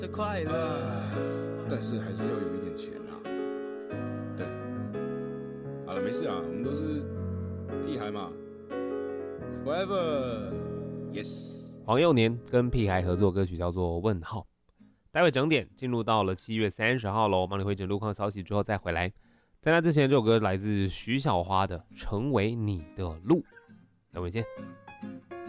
的快乐， 但是还是要有一点钱啦。 对， 好了，没事啦，我们都是屁孩嘛。Forever, yes。 黄幼年跟屁孩合作歌曲叫做《问号》。待会整点进入到了7月30号喽，帮你回整路况消息之后再回来。在那之前，这首歌来自徐小花的《成为你的路》，等会见。